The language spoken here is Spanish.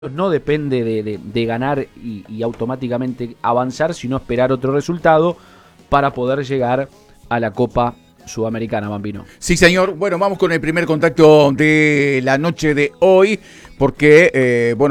no depende de ganar y automáticamente avanzar, sino esperar otro resultado para poder llegar a la Copa Sudamericana, Bambino. Sí, señor. Bueno, vamos con el primer contacto de la noche de hoy, porque, bueno,